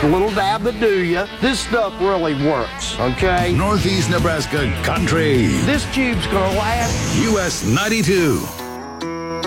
a little dab to do ya. This stuff really works, okay? Northeast Nebraska Country. This tube's gonna last. US 92.